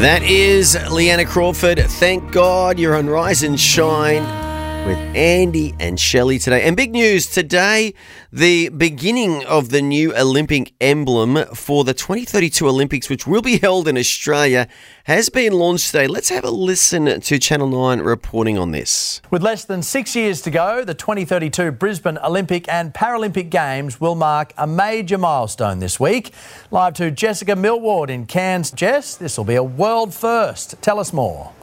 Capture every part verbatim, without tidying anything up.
That is Leanna Crawford. Thank God you're on Rise and Shine with Andy and Shelley today. And big news today, the beginning of the new Olympic emblem for the twenty thirty-two Olympics, which will be held in Australia, has been launched today. Let's have a listen to Channel nine reporting on this. With less than six years to go, the twenty thirty-two Brisbane Olympic and Paralympic Games will mark a major milestone this week. Live to Jessica Millward in Cairns. Jess, this will be a world first. Tell us more.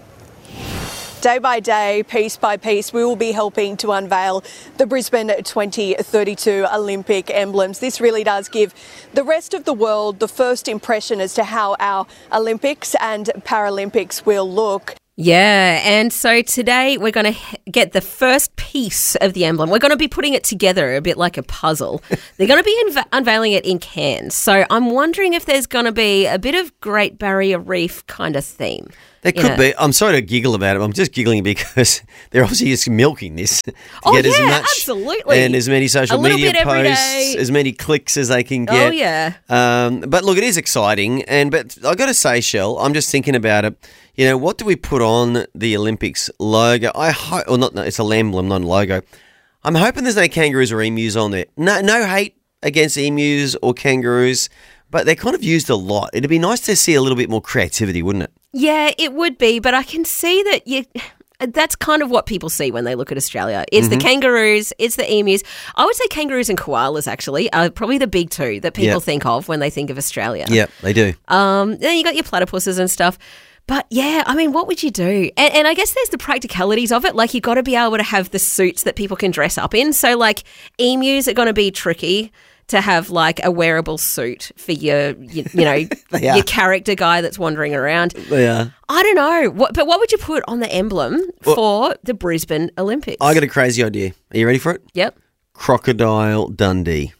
Day by day, piece by piece, we will be helping to unveil the Brisbane twenty thirty-two Olympic emblems. This really does give the rest of the world the first impression as to how our Olympics and Paralympics will look. Yeah, and so today we're going to get the first piece of the emblem. We're going to be putting it together a bit like a puzzle. They're going to be unve- unveiling it in Cairns. So I'm wondering if there's going to be a bit of Great Barrier Reef kind of theme. There could be. I'm sorry to giggle about it. I'm just giggling because they're obviously just milking this to oh, get yeah, as much absolutely. and as many social media posts, as many clicks as they can get. Oh, yeah. Um, but look, it is exciting. And but I got to say, Shell, I'm just thinking about it. You know, what do we put on the Olympics logo? I hope, or not, no, it's an emblem, not a logo. I'm hoping there's no kangaroos or emus on there. No, no hate against emus or kangaroos, but they're kind of used a lot. It'd be nice to see a little bit more creativity, wouldn't it? Yeah, it would be, but I can see that you. That's kind of what people see when they look at Australia. It's mm-hmm. the kangaroos, it's the emus. I would say kangaroos and koalas, actually, are probably the big two that people yep. think of when they think of Australia. Yeah, they do. Um, then you got your platypuses and stuff. But yeah, I mean, what would you do? And, and I guess there's the practicalities of it. Like, you've got to be able to have the suits that people can dress up in. So, like, emus are going to be tricky to have, like, a wearable suit for your, you, you know, your character guy that's wandering around. Yeah. I don't know. What, but what would you put on the emblem well, for the Brisbane Olympics? I got a crazy idea. Are you ready for it? Yep. Crocodile Dundee.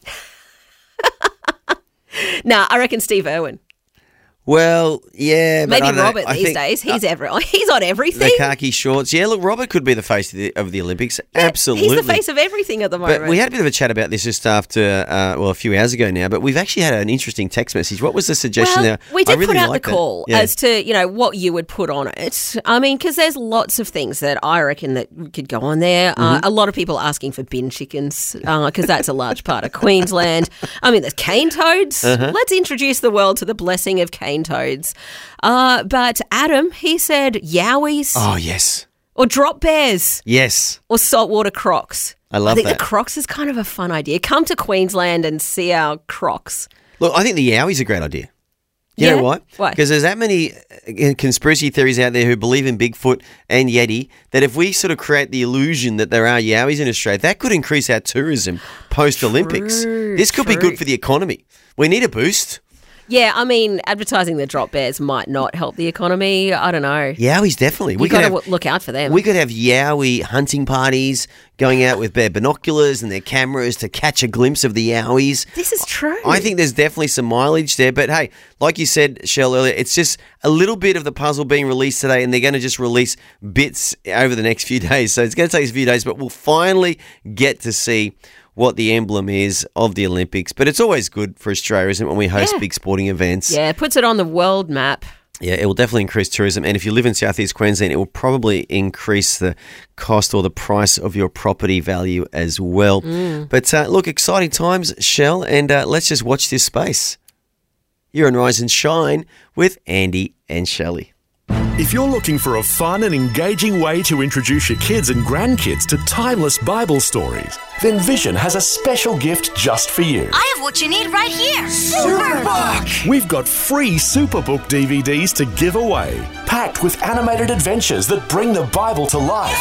Nah, I reckon Steve Irwin. Well, yeah. Maybe but Robert I these think, days. He's uh, every, he's on everything. The khaki shorts. Yeah, look, Robert could be the face of the, of the Olympics. Yeah, Absolutely. He's the face of everything at the moment. But we had a bit of a chat about this just after, uh, well, a few hours ago now, but we've actually had an interesting text message. What was the suggestion well, there? We did really put out like the call yeah. as to, you know, what you would put on it. I mean, because there's lots of things that I reckon that could go on there. Mm-hmm. Uh, a lot of people asking for bin chickens because uh, that's a large part of Queensland. I mean, there's cane toads. Uh-huh. Let's introduce the world to the blessing of cane toads. Uh, but Adam, he said yowies. Oh, yes. Or drop bears. Yes. Or saltwater crocs. I love that. I think that. the crocs is kind of a fun idea. Come to Queensland and see our crocs. Look, I think the yowie's a great idea. You yeah? know why? Why? Because there's that many conspiracy theories out there who believe in Bigfoot and Yeti that if we sort of create the illusion that there are yowies in Australia, that could increase our tourism post-Olympics. True, this could true. be good for the economy. We need a boost. Yeah, I mean, advertising the drop bears might not help the economy. I don't know. Yowies, definitely. You've got to w- look out for them. We could have yowie hunting parties, going out with their binoculars and their cameras to catch a glimpse of the yowies. This is true. I think there's definitely some mileage there. But hey, like you said, Shell, earlier, it's just a little bit of the puzzle being released today, and they're going to just release bits over the next few days. So it's going to take us a few days, but we'll finally get to see what the emblem is of the Olympics. But it's always good for Australia, isn't it, when we host yeah. big sporting events? Yeah, it puts it on the world map. Yeah, it will definitely increase tourism. And if you live in southeast Queensland, it will probably increase the cost or the price of your property value as well. Mm. But uh, look, exciting times, Shell, and uh, let's just watch this space. You're on Rise and Shine with Andy and Shelley. If you're looking for a fun and engaging way to introduce your kids and grandkids to timeless Bible stories, then Vision has a special gift just for you. I have what you need right here. Superbook! We've got free Superbook D V Ds to give away, packed with animated adventures that bring the Bible to life.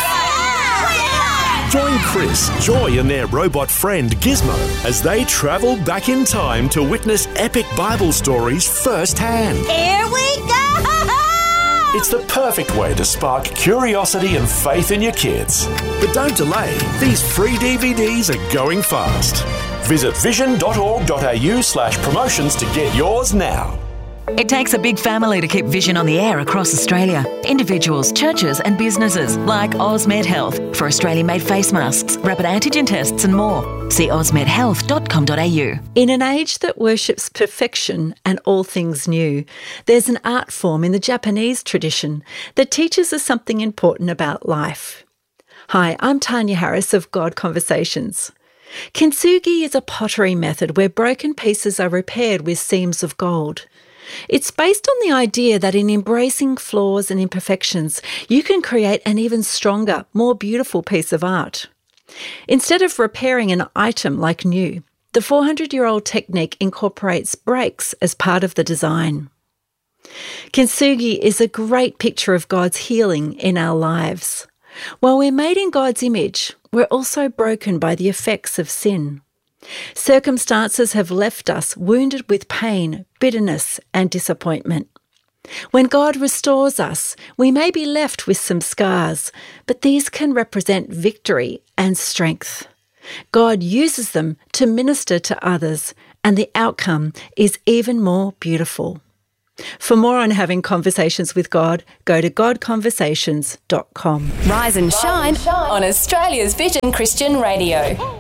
Yeah! Join Chris, Joy and their robot friend Gizmo as they travel back in time to witness epic Bible stories firsthand. Here we go! It's the perfect way to spark curiosity and faith in your kids. But don't delay. These free D V Ds are going fast. Visit vision.org.au slash promotions to get yours now. It takes a big family to keep Vision on the air across Australia. Individuals, churches and businesses like Osmed Health for Australian-made face masks, rapid antigen tests and more. See osmed health dot com dot a u. In an age that worships perfection and all things new, there's an art form in the Japanese tradition that teaches us something important about life. Hi, I'm Tanya Harris of God Conversations. Kintsugi is a pottery method where broken pieces are repaired with seams of gold. It's based on the idea that in embracing flaws and imperfections, you can create an even stronger, more beautiful piece of art. Instead of repairing an item like new, the four hundred year old technique incorporates breaks as part of the design. Kintsugi is a great picture of God's healing in our lives. While we're made in God's image, we're also broken by the effects of sin. Circumstances have left us wounded with pain, bitterness, and disappointment. When God restores us, we may be left with some scars, but these can represent victory and strength. God uses them to minister to others, and the outcome is even more beautiful. For more on having conversations with God, go to god conversations dot com. Rise and shine on Australia's Vision Christian Radio.